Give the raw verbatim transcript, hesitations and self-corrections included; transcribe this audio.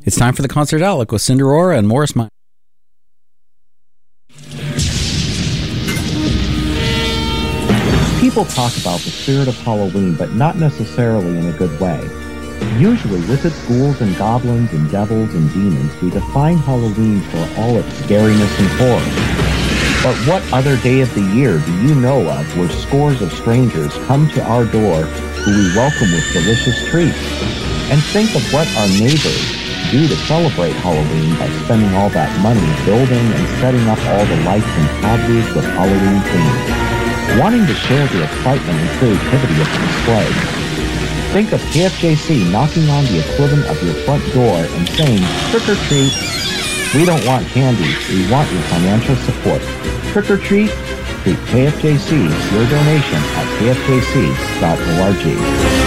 It's time for the Concert Outlook with Cindy Aurora and Morris Minor. People talk about the spirit of Halloween, but not necessarily in a good way. Usually with its ghouls and goblins and devils and demons, we define Halloween for all its scariness and horror. But what other day of the year do you know of where scores of strangers come to our door who we welcome with delicious treats? And think of what our neighbors do to celebrate Halloween by spending all that money building and setting up all the lights and cabbages with Halloween themes, wanting to share the excitement and creativity of the display. Think of K F J C knocking on the equivalent of your front door and saying, "Trick or treat." We don't want candy, we want your financial support. Trick or treat, treat K F J C, your donation at k f j c dot org.